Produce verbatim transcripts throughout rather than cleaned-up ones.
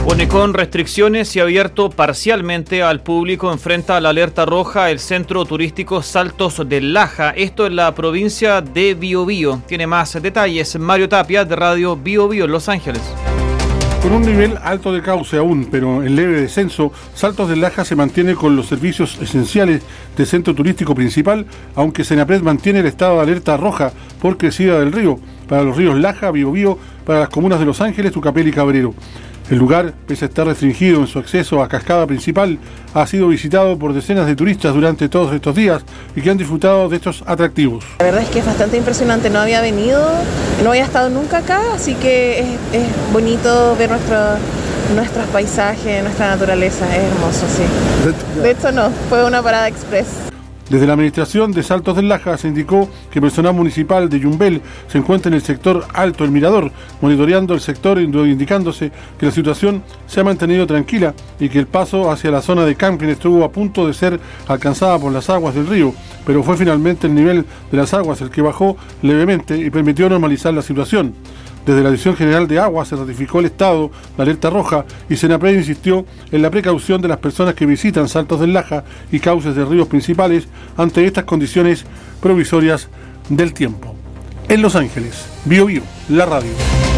Bueno, y con restricciones y abierto parcialmente al público, enfrenta la alerta roja el centro turístico Saltos del Laja, esto en la provincia de Biobío. Tiene más detalles Mario Tapia, de Radio Biobío en Los Ángeles. Con un nivel alto de cauce aún, pero en leve descenso, Saltos del Laja se mantiene con los servicios esenciales del centro turístico principal, aunque Senapred mantiene el estado de alerta roja por crecida del río, para los ríos Laja, Biobío, para las comunas de Los Ángeles, Tucapel y Cabrero. El lugar, pese a estar restringido en su acceso a cascada principal, ha sido visitado por decenas de turistas durante todos estos días y que han disfrutado de estos atractivos. La verdad es que es bastante impresionante, no había venido, no había estado nunca acá, así que es, es bonito ver nuestro, nuestros paisajes, nuestra naturaleza, es hermoso, sí. De hecho no, fue una parada express. Desde la administración de Saltos del Laja se indicó que personal municipal de Yumbel se encuentra en el sector Alto El Mirador, monitoreando el sector, indicándose que la situación se ha mantenido tranquila y que el paso hacia la zona de camping estuvo a punto de ser alcanzada por las aguas del río, pero fue finalmente el nivel de las aguas el que bajó levemente y permitió normalizar la situación. Desde la Dirección General de Agua se ratificó el estado de alerta roja y Senapred insistió en la precaución de las personas que visitan Saltos del Laja y cauces de ríos principales ante estas condiciones provisorias del tiempo. En Los Ángeles, Biobío, la radio.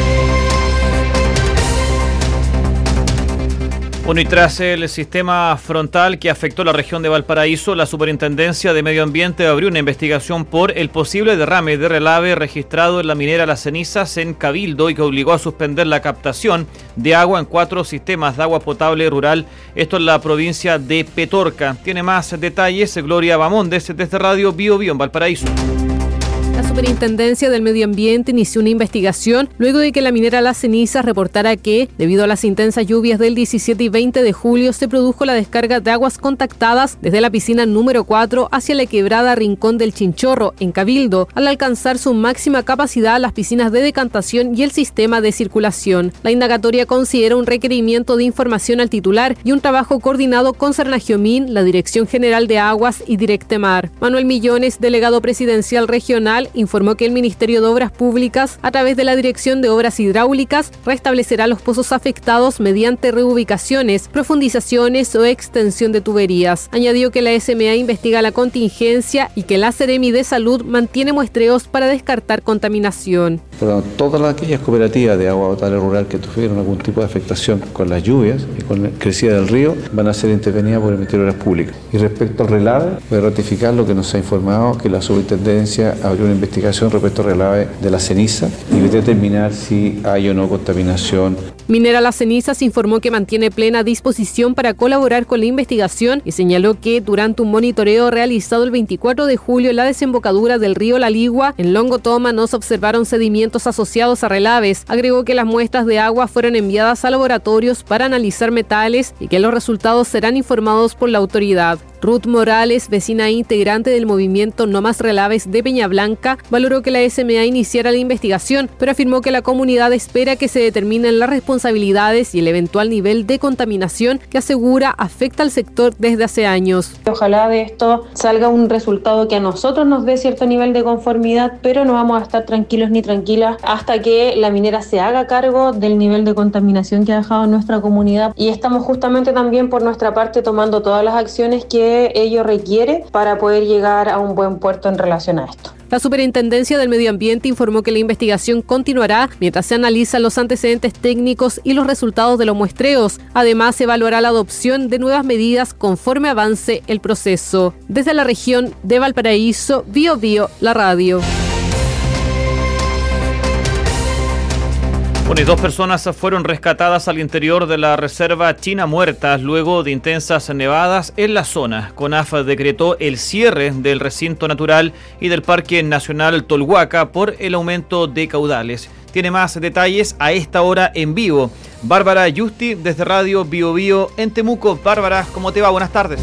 Bueno, y tras el sistema frontal que afectó la región de Valparaíso, la Superintendencia de Medio Ambiente abrió una investigación por el posible derrame de relave registrado en la minera Las Cenizas en Cabildo y que obligó a suspender la captación de agua en cuatro sistemas de agua potable rural, esto en la provincia de Petorca. Tiene más detalles Gloria Bamondes desde Radio Biobío en Valparaíso. La Superintendencia del Medio Ambiente inició una investigación luego de que la minera Las Cenizas reportara que, debido a las intensas lluvias del diecisiete y veinte de julio, se produjo la descarga de aguas contactadas desde la piscina número cuatro hacia la quebrada Rincón del Chinchorro, en Cabildo, al alcanzar su máxima capacidad las piscinas de decantación y el sistema de circulación. La indagatoria considera un requerimiento de información al titular y un trabajo coordinado con Cernagiomín, la Dirección General de Aguas y Directemar. Manuel Millones, delegado presidencial regional, informó que el Ministerio de Obras Públicas, a través de la Dirección de Obras Hidráulicas, restablecerá los pozos afectados mediante reubicaciones, profundizaciones o extensión de tuberías. Añadió que la S M A investiga la contingencia y que la Seremi de Salud mantiene muestreos para descartar contaminación. Pero todas aquellas cooperativas de agua potable rural que tuvieron algún tipo de afectación con las lluvias y con la crecida del río van a ser intervenidas por el Ministerio de Obras Públicas. Y respecto al relave, voy a ratificar lo que nos ha informado, que la Superintendencia abrió una investigación respecto al relave de la ceniza y determinar si hay o no contaminación. Minera Las Cenizas informó que mantiene plena disposición para colaborar con la investigación y señaló que durante un monitoreo realizado el veinticuatro de julio en la desembocadura del río La Ligua, en Longotoma, no se observaron sedimentos asociados a relaves. Agregó que las muestras de agua fueron enviadas a laboratorios para analizar metales y que los resultados serán informados por la autoridad. Ruth Morales, vecina e integrante del movimiento No Más Relaves de Peña Blanca, valoró que la S M A iniciara la investigación, pero afirmó que la comunidad espera que se determinen las responsabilidades y el eventual nivel de contaminación que asegura afecta al sector desde hace años. Ojalá de esto salga un resultado que a nosotros nos dé cierto nivel de conformidad, pero no vamos a estar tranquilos ni tranquilas hasta que la minera se haga cargo del nivel de contaminación que ha dejado en nuestra comunidad, y estamos justamente también por nuestra parte tomando todas las acciones que ello requiere para poder llegar a un buen puerto en relación a esto. La Superintendencia del Medio Ambiente informó que la investigación continuará mientras se analizan los antecedentes técnicos y los resultados de los muestreos. Además, se evaluará la adopción de nuevas medidas conforme avance el proceso. Desde la región de Valparaíso, Biobío, la radio. Bueno, y dos personas fueron rescatadas al interior de la reserva China Muertas luego de intensas nevadas en la zona. CONAF decretó el cierre del recinto natural y del Parque Nacional Tolhuaca por el aumento de caudales. Tiene más detalles a esta hora en vivo Bárbara Yusti desde Radio Biobío en Temuco. Bárbara, ¿cómo te va? Buenas tardes.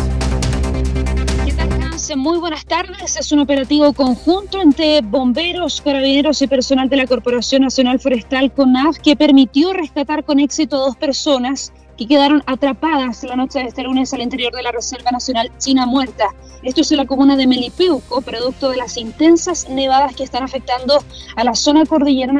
Muy buenas tardes. Es un operativo conjunto entre bomberos, carabineros y personal de la Corporación Nacional Forestal CONAF que permitió rescatar con éxito a dos personas que quedaron atrapadas la noche de este lunes al interior de la Reserva Nacional China Muerta. Esto es en la comuna de Melipeuco, producto de las intensas nevadas que están afectando a la zona cordillerana